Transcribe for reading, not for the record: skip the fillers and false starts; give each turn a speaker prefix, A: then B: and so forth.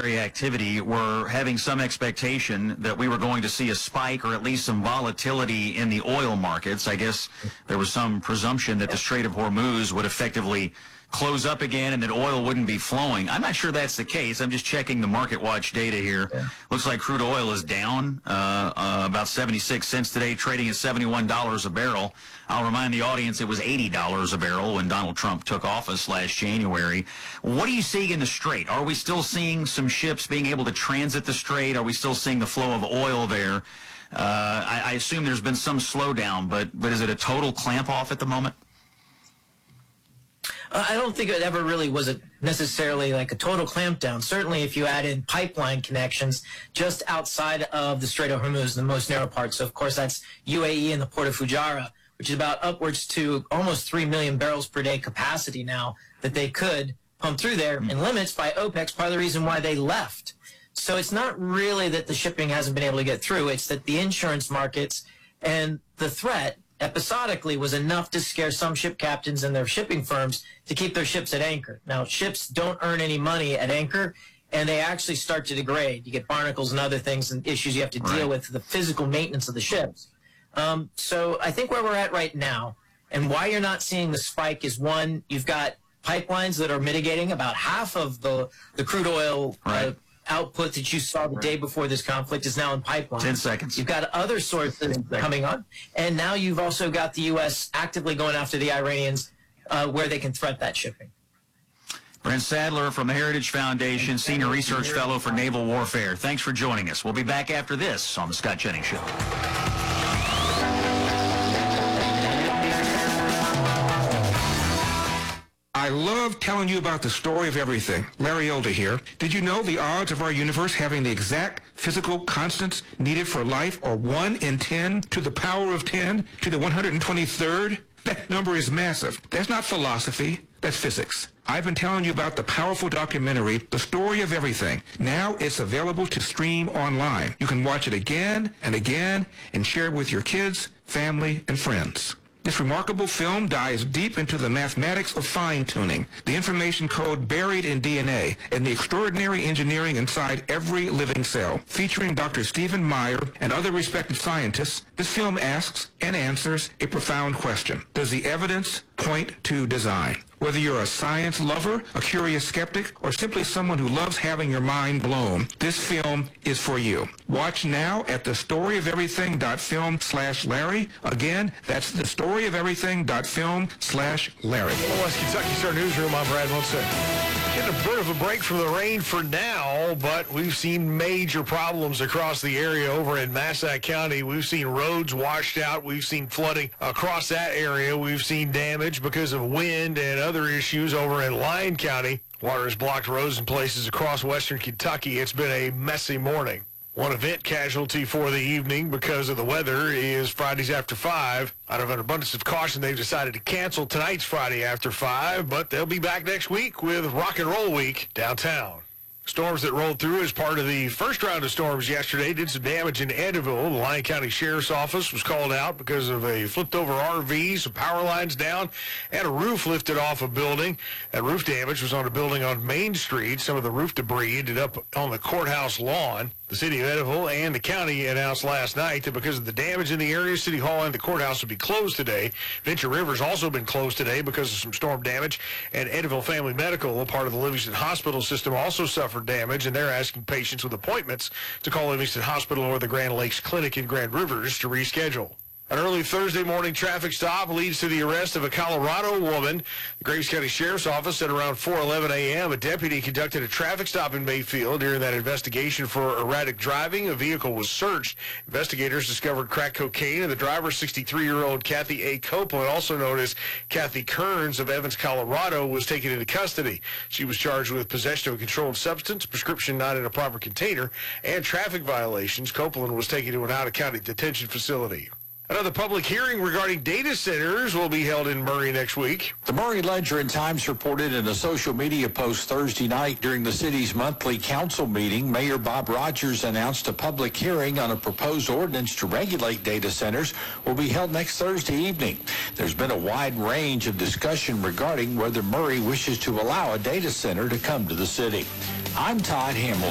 A: military activity were having some expectation that we were going to see a spike or at least some volatility in the oil markets. I guess there was some presumption that the Strait of Hormuz would effectively close up again and that oil wouldn't be flowing. I'm not sure that's the case. I'm just checking the Market Watch data here. Yeah. Looks like crude oil is down about 76 cents today, trading at $71 a barrel. I'll remind the audience it was $80 a barrel when Donald Trump took office last January. What are you seeing in the Strait? Are we still seeing some ships being able to transit the Strait? Are we still seeing the flow of oil there? I assume there's been some slowdown, but is it a total clamp off at the moment?
B: I don't think it ever really was necessarily like a total clampdown. Certainly, if you add in pipeline connections just outside of the Strait of Hormuz, the most narrow part. So, of course, that's UAE and the port of Fujairah, which is about upwards to almost 3 million barrels per day capacity now that they could pump through there, and limits by OPEC, part of the reason why they left. So it's not really that the shipping hasn't been able to get through. It's that the insurance markets and the threat episodically was enough to scare some ship captains and their shipping firms to keep their ships at anchor. Now, ships don't earn any money at anchor, and they actually start to degrade. You get barnacles and other things and issues you have to deal with, the physical maintenance of the ships. So I think where we're at right now and why you're not seeing the spike is, one, you've got pipelines that are mitigating about half of the crude oil output that you saw the day before this conflict is now in pipeline.
A: 10 seconds.
B: You've got other sources coming on. And now you've also got the U.S. actively going after the Iranians where they can threat that shipping.
A: Brent Sadler from the Heritage Foundation, Senior Research Fellow for Naval Warfare. Thanks for joining us. We'll be back after this on The Scott Jennings Show.
C: I love telling you about the story of everything. Larry Elder here. Did you know the odds of our universe having the exact physical constants needed for life are 1 in 10 to the power of 10 to the 123rd? That number is massive. That's not philosophy. That's physics. I've been telling you about the powerful documentary, The Story of Everything. Now it's available to stream online. You can watch it again and again and share it with your kids, family, and friends. This remarkable film dives deep into the mathematics of fine-tuning, the information code buried in DNA, and the extraordinary engineering inside every living cell. Featuring Dr. Stephen Meyer and other respected scientists, this film asks and answers a profound question. Does the evidence point to design? Whether you're a science lover, a curious skeptic, or simply someone who loves having your mind blown, this film is for you. Watch now at thestoryoferything.film/Larry. Again, that's thestoryoferything.film/Larry.
D: West Kentucky Star Newsroom, I'm Brad Wilson. Getting a bit of a break from the rain for now, but we've seen major problems across the area over in Massac County. We've seen roads washed out. We've seen flooding across that area. We've seen damage because of wind and other issues over in Lyon County. Water has blocked roads in places across western Kentucky. It's been a messy morning. One event casualty for the evening because of the weather is Fridays After 5. Out of an abundance of caution, they've decided to cancel tonight's Friday After 5, but they'll be back next week with Rock and Roll Week downtown. Storms that rolled through as part of the first round of storms yesterday did some damage in Eddyville. The Lyon County Sheriff's Office was called out because of a flipped-over RV, some power lines down, and a roof lifted off a building. That roof damage was on a building on Main Street. Some of the roof debris ended up on the courthouse lawn. The city of Eddyville and the county announced last night that because of the damage in the area, City Hall and the courthouse will be closed today. Venture River's also been closed today because of some storm damage. And Eddyville Family Medical, a part of the Livingston Hospital system, also suffered damage, and they're asking patients with appointments to call Livingston Hospital or the Grand Lakes Clinic in Grand Rivers to reschedule. An early Thursday morning traffic stop leads to the arrest of a Colorado woman. The Graves County Sheriff's Office said around 4:11 a.m. a deputy conducted a traffic stop in Mayfield. During that investigation for erratic driving, a vehicle was searched. Investigators discovered crack cocaine, and the driver, 63-year-old Kathy A. Copeland, also known as Kathy Kearns of Evans, Colorado, was taken into custody. She was charged with possession of a controlled substance, prescription not in a proper container, and traffic violations. Copeland was taken to an out-of-county detention facility. Another public hearing regarding data centers will be held in Murray next week.
E: The Murray Ledger and Times reported in a social media post Thursday night during the city's monthly council meeting, Mayor Bob Rogers announced a public hearing on a proposed ordinance to regulate data centers will be held next Thursday evening. There's been a wide range of discussion regarding whether Murray wishes to allow a data center to come to the city. I'm Todd Hamilton.